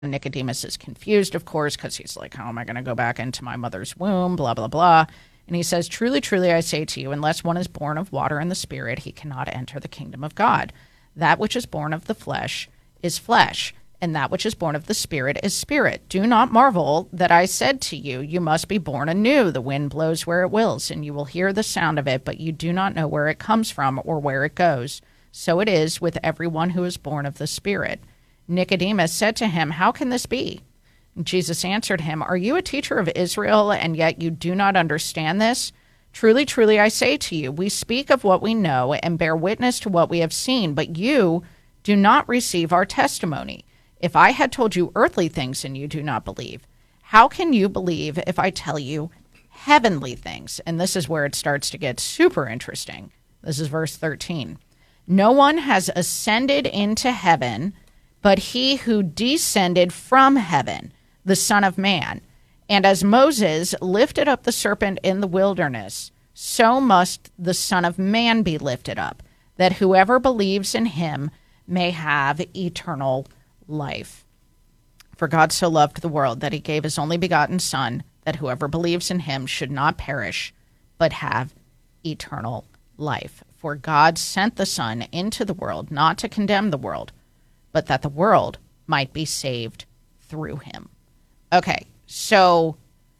Nicodemus is confused, of course, because he's like, how am I going to go back into my mother's womb, blah, blah, blah. And he says, truly, truly, I say to you, unless one is born of water and the Spirit, he cannot enter the kingdom of God. That which is born of the flesh is flesh, and that which is born of the Spirit is spirit. Do not marvel that I said to you, you must be born anew. The wind blows where it wills, and you will hear the sound of it, but you do not know where it comes from or where it goes. So it is with everyone who is born of the Spirit. Nicodemus said to him, how can this be? And Jesus answered him, are you a teacher of Israel, and yet you do not understand this? Truly, truly, I say to you, we speak of what we know and bear witness to what we have seen, but you do not receive our testimony. If I had told you earthly things and you do not believe, how can you believe if I tell you heavenly things? And this is where it starts to get super interesting. This is verse 13. No one has ascended into heaven but he who descended from heaven, the Son of Man. And as Moses lifted up the serpent in the wilderness, so must the Son of Man be lifted up, that whoever believes in him may have eternal life. For God so loved the world that he gave his only begotten Son, that whoever believes in him should not perish, but have eternal life. For God sent the Son into the world, not to condemn the world, but that the world might be saved through him. Okay, so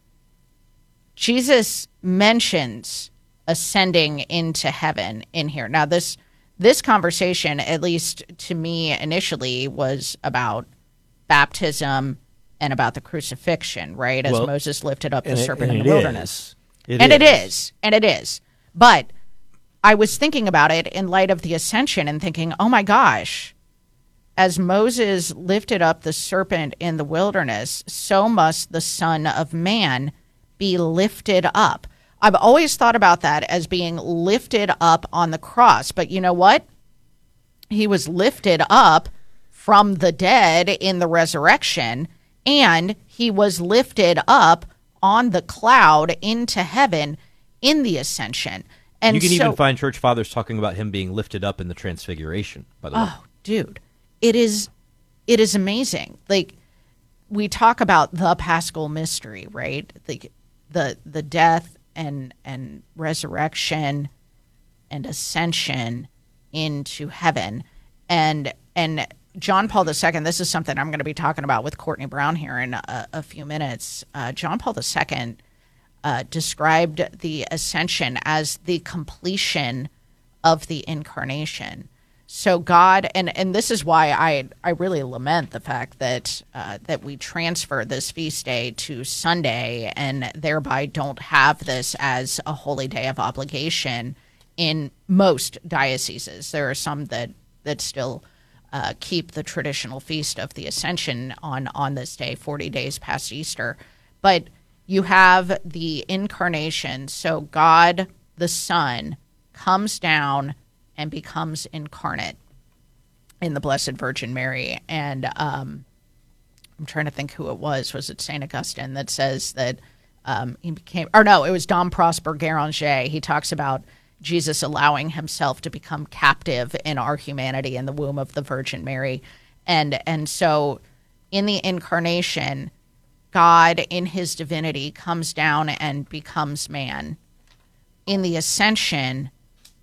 Jesus mentions ascending into heaven in here. Now, this conversation, at least to me initially, was about baptism and about the crucifixion, right? As Moses lifted up the serpent in the wilderness. It is. But I was thinking about it in light of the ascension and thinking, oh my gosh, as Moses lifted up the serpent in the wilderness, so must the Son of Man be lifted up. I've always thought about that as being lifted up on the cross. But you know what? He was lifted up from the dead in the resurrection, and he was lifted up on the cloud into heaven in the ascension. And you can even find church fathers talking about him being lifted up in the transfiguration, by the way. Oh, dude. It is amazing. Like, we talk about the Paschal mystery, right? The death and resurrection and ascension into heaven. And John Paul II, this is something I'm going to be talking about with Courtney Brown here in a few minutes. John Paul II described the ascension as the completion of the incarnation. So God, and this is why I really lament the fact that that we transfer this feast day to Sunday and thereby don't have this as a holy day of obligation in most dioceses. There are some that still keep the traditional feast of the Ascension on this day, 40 days past Easter. But you have the incarnation, so God the Son comes down and becomes incarnate in the Blessed Virgin Mary. And I'm trying to think who it was. Was it St. Augustine that says that he became, or no, it was Dom Prosper Guéranger. He talks about Jesus allowing himself to become captive in our humanity in the womb of the Virgin Mary. And so in the incarnation, God in his divinity comes down and becomes man. In the ascension,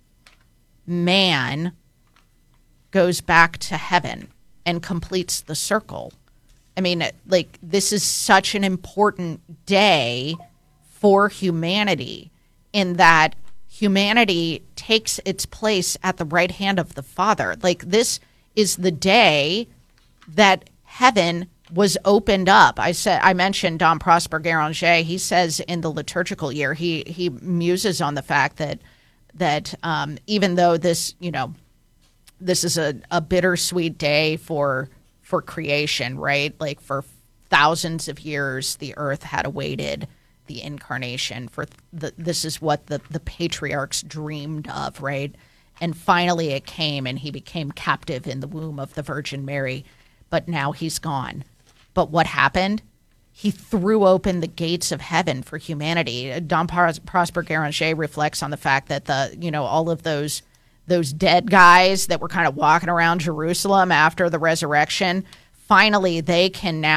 man goes back to heaven and completes the circle. I mean, like, this is such an important day for humanity in that humanity takes its place at the right hand of the Father. Like, this is the day that heaven was opened up. I mentioned Dom Prosper Guéranger. He says in the liturgical year, he muses on the fact that even though this is a bittersweet day for creation, right? Like, for thousands of years, the earth had awaited the incarnation. This is what the patriarchs dreamed of, right? And finally it came, and he became captive in the womb of the Virgin Mary. But now he's gone. But what happened? He threw open the gates of heaven for humanity. Dom Prosper Guéranger reflects on the fact that all of those dead guys that were kind of walking around Jerusalem after the resurrection finally they can now